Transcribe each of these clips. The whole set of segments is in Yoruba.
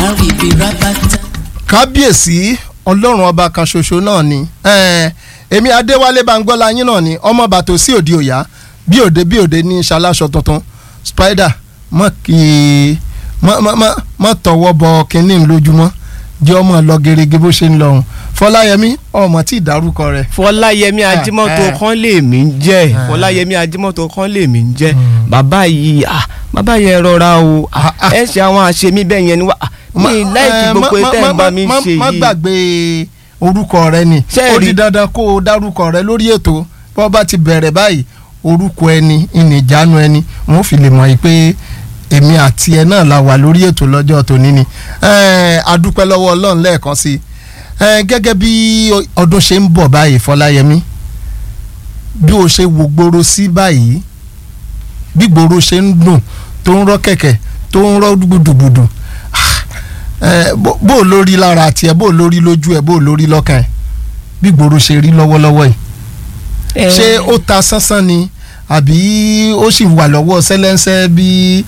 àríbi rábàtà. kábíyèsí ọlọ́run ọba kan ṣoṣo náà ni èmi adéwálé bangbọ́lá yín náà ni ọmọ bàtò sí òde òyà bí òde ní ṣaláṣọ tuntun spider mọ tọwọ́ bọ kínní lójúmọ́ jẹ́ ọmọ lọ gerege bó ṣe ń lọ fọláyẹmí ọmọ tí ìdárúkọ rẹ. fọláyẹmí ajímọ́tò kan lèmi ń jẹ́ fọláyẹmí ajímọ́tò kan lèmi ń jẹ́ bàbá yìí bàbá yẹn rọra o ẹ ṣe àwọn àṣemí bẹ́ẹ̀ yẹn ni wá mi láìkí gbogbo tẹ́ ń bá mi ṣe yìí. má gbàgbé orúkọ rẹ ni ó di dandan kó o dárúkọ rẹ lórí ètò bó bá ti bẹ̀rẹ̀ báyìí orúkọ ẹni ìnìjánu ẹni wọn fi lè mọ̀ pé èmi àti ẹ náà la wà lórí ètò lọ́jọ́ tòní ni adúpẹ́ lọ́wọ́ ọlọ́run lẹ́ẹ̀kan sí i gẹ́gẹ́ bí ọdún ṣe ń bọ̀ báyìí fọláyẹmí bí o ṣe wò gbòòrò sí báyìí bí gbòòrò ṣe ń dùn tó ń rọ́ kẹ̀kẹ́ tó ń rọ́ gbùdùgbùdù bó lórí lára tiẹ̀ bó lórí lójú ẹ̀ bó lórí lọ́kàn ẹ̀ bí gbòòrò ṣe rí lọ́wọ́lọ́wọ́ yìí ṣé ó ta sánsán ni àbí ó sì wà lọ́wọ́ sẹ́lẹ́nsẹ́ bí.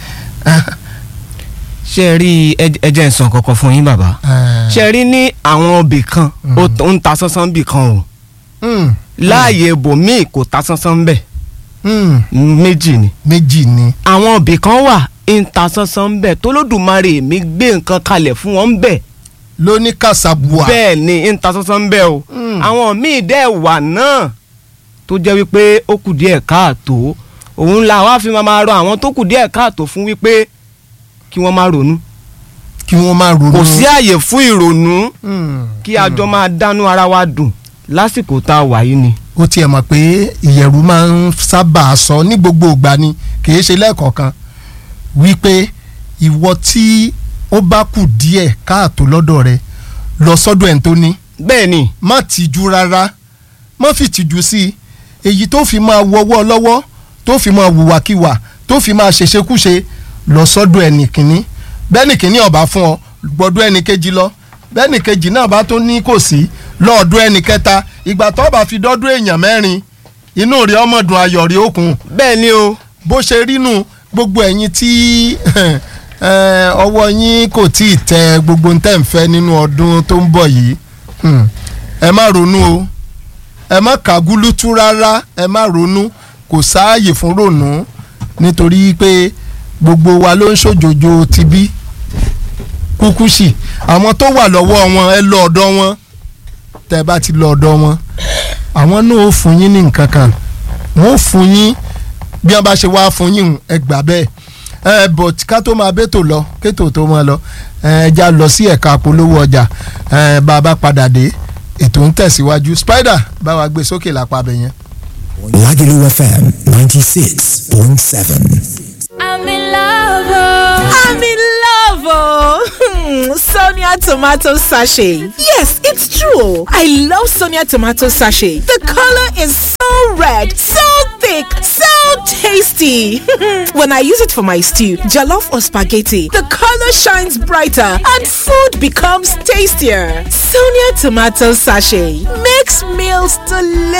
ṣe rí ẹjẹ ìsàn kankan fún yín bàbá ṣe rí ní àwọn ibì kan ó ń ta sánsán bì kan o láàyè ibòmíì kò ta sánsán bẹ̀ méjì ni àwọn ibì kan wà ń ta sánsán bẹ̀ t'Olódùmarè mi gbé nǹkan kalẹ̀ fún wọn bẹ̀ lóní kàṣàbùà bẹ́ẹ̀ ni ń ta sánsán bẹ̀ o àwọn míì dẹ̀ wà náà tó jẹ́ wípé ó kù díẹ̀ káàtó òun la wá fi máa rọ àwọn tó kù díẹ̀ káàtó fún wípé kí wọ́n máa ronú. kò sí àyè fún ìrònú kí a jọ máa dánú ara wa dùn lásìkò tá a wà yìí ni. ó tiẹ̀ mọ̀ pé ìyẹ̀rù máa ń sábà sọ ní gbogbo ìgbà ni kì í ṣe lẹ́ẹ̀kọ̀ọ̀kan wípé ìwọ tí ó bá kù díẹ̀ káàtó lọ́dọ̀ rẹ lọ sọ́dọ̀ ẹ̀ tó ní. bẹ́ẹ̀ ni. má tìjú rárá má fi tìjú sí i èyí tó fi máa wọwọ́ lọ́wọ́ tó fi máa wùwàkiwà tó fi máa ṣèṣekúṣe lọ sọ́dọ̀ ẹnì kìíní bẹ́ẹ̀ni kìíní ọ̀bá fún ọ gbọ́dọ̀ ẹnì kejì lọ bẹ́ẹ̀ni kejì náà bá tó ní kò sí lọ́ọ̀dọ̀ ẹnì kẹta ìgbà tó bá fi dọ́dọ̀ èèyàn mẹ́rin inú rẹ̀ ọmọdún ayọ̀ rí òkun. bẹ́ẹ̀ ni o. bó ṣe rínú gbogbo ẹ̀yin tí ọwọ́ yín kò tí ì tẹ gbogbo ń tẹ̀ ń fẹ́ nínú ọdún tó ń bọ̀ yìí ẹ má ronú o ẹ má kàgúlútú rárá ẹ má ronú kò sáàyè fún ronú nítorí pé gbogbo wa ló ń ṣòjòjò tibí kúkú sí àwọn tó wà lọ́wọ́ wọn ẹ lọ ọ̀dọ̀ wọn tẹ́ bá ti lọ ọ̀dọ̀ wọn àwọn náà ó fún yín ní nǹkan kan wọ́n ó fún yín bí wọ́n bá ṣe wá fún yín ẹ gbà bẹ́ẹ̀ but ká tó máa bẹ́tò lọ kétò tó máa lọ já lọ sí ẹ̀ka polówó ọjà bá a bá padà dé ètò ń tẹ̀síwájú spider bá wa gbé sókè lápá abẹ yẹn. Lagelu FM 96.7. I'm in love. I'm in love. Sonia tomato sachet. Yes, it's true. I love Sonia tomato sachet. The color is so red, so thick, so tasty. When I use it for my stew, jollof or spaghetti, the color shines brighter and food becomes tastier. Sonia tomato sachet makes meals delicious.